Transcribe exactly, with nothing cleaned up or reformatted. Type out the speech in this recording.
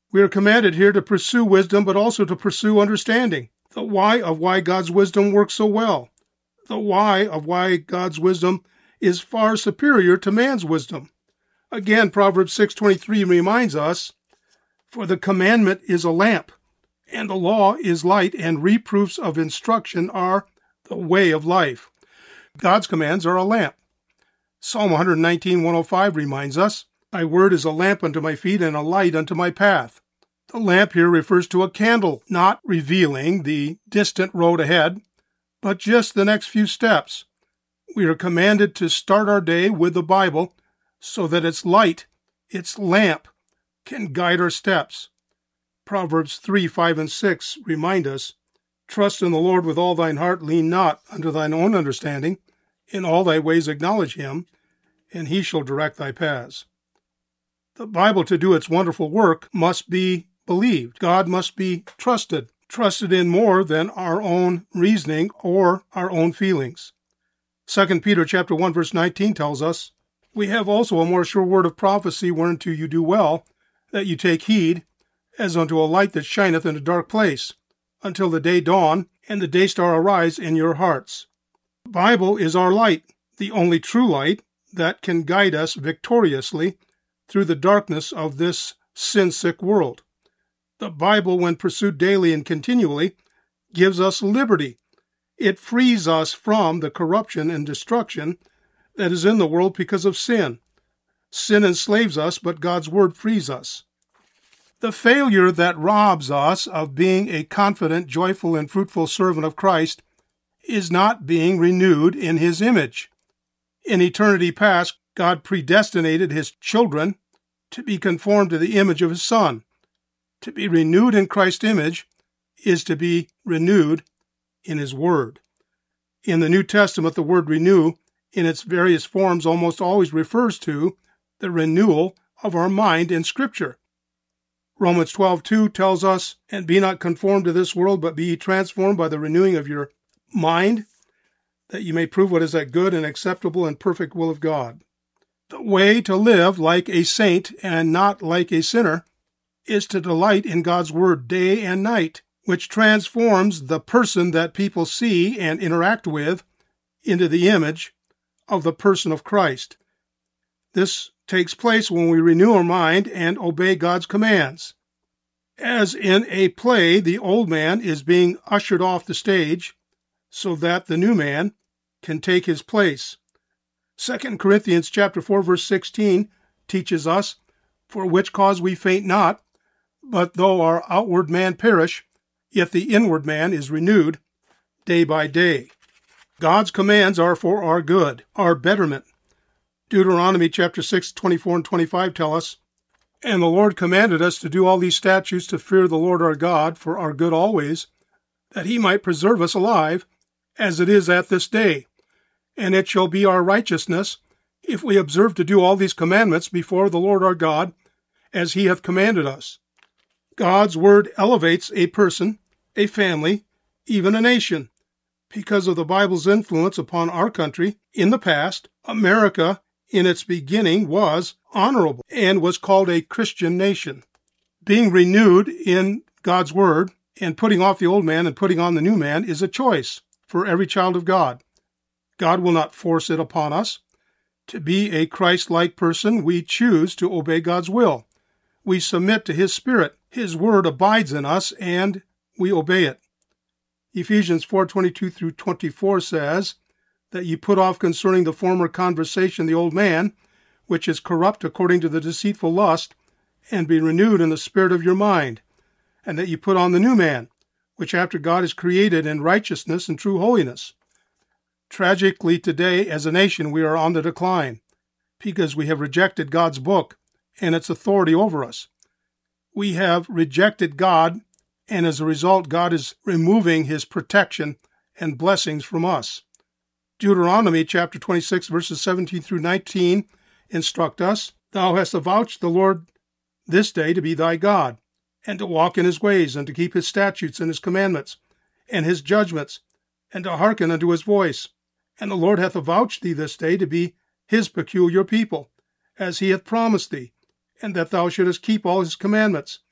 We are commanded here to pursue wisdom, but also to pursue understanding. The why of why God's wisdom works so well. The why of why God's wisdom is far superior to man's wisdom. Again, Proverbs six twenty-three reminds us, "For the commandment is a lamp, and the law is light, and reproofs of instruction are the way of life." God's commands are a lamp. Psalm one nineteen, one oh five reminds us, "Thy word is a lamp unto my feet and a light unto my path." The lamp here refers to a candle, not revealing the distant road ahead, but just the next few steps. We are commanded to start our day with the Bible so that its light, its lamp, can guide our steps. Proverbs three, five, and six remind us, "Trust in the Lord with all thine heart, lean not unto thine own understanding. In all thy ways acknowledge him, and he shall direct thy paths." The Bible, to do its wonderful work, must be believed. God must be trusted, trusted in more than our own reasoning or our own feelings. Second Peter chapter one, verse nineteen tells us, "We have also a more sure word of prophecy, whereunto you do well, that you take heed, as unto a light that shineth in a dark place, until the day dawn, and the day star arise in your hearts." The Bible is our light, the only true light that can guide us victoriously through the darkness of this sin-sick world. The Bible, when pursued daily and continually, gives us liberty. It frees us from the corruption and destruction that is in the world because of sin. Sin enslaves us, but God's word frees us. The failure that robs us of being a confident, joyful, and fruitful servant of Christ is not being renewed in his image. In eternity past, God predestinated his children to be conformed to the image of his Son. To be renewed in Christ's image is to be renewed in his word. In the New Testament, the word renew in its various forms almost always refers to the renewal of our mind in Scripture. Romans twelve two tells us, "And be not conformed to this world, but be ye transformed by the renewing of your mind, that you may prove what is that good and acceptable and perfect will of God." The way to live like a saint and not like a sinner is to delight in God's word day and night, which transforms the person that people see and interact with into the image of the person of Christ. This takes place when we renew our mind and obey God's commands. As in a play, the old man is being ushered off the stage so that the new man can take his place. Second Corinthians chapter four, verse sixteen teaches us, "For which cause we faint not, but though our outward man perish, yet the inward man is renewed day by day." God's commands are for our good, our betterment. Deuteronomy chapter six, twenty-four and twenty-five tell us, "And the Lord commanded us to do all these statutes to fear the Lord our God for our good always, that he might preserve us alive, as it is at this day. And it shall be our righteousness, if we observe to do all these commandments before the Lord our God, as he hath commanded us." God's word elevates a person, a family, even a nation. Because of the Bible's influence upon our country in the past, America in its beginning was honorable and was called a Christian nation. Being renewed in God's word and putting off the old man and putting on the new man is a choice for every child of God. God will not force it upon us. To be a Christ-like person, we choose to obey God's will. We submit to his Spirit. His word abides in us, and we obey it. Ephesians four, twenty-two through twenty-four says, "That ye put off concerning the former conversation the old man, which is corrupt according to the deceitful lust, and be renewed in the spirit of your mind, and that ye put on the new man, which after God is created in righteousness and true holiness." Tragically today, as a nation, we are on the decline, because we have rejected God's book and its authority over us. We have rejected God, and as a result, God is removing his protection and blessings from us. Deuteronomy chapter twenty-six, verses seventeen through nineteen instruct us, "Thou hast avouched the Lord this day to be thy God, and to walk in his ways, and to keep his statutes and his commandments, and his judgments, and to hearken unto his voice. And the Lord hath avouched thee this day to be his peculiar people, as he hath promised thee, and that thou shouldest keep all his commandments,